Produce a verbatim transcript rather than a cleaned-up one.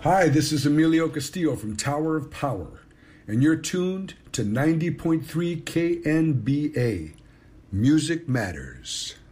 Hi, this is Emilio Castillo from Tower of Power, and you're tuned to ninety point three K N B A. Music Matters.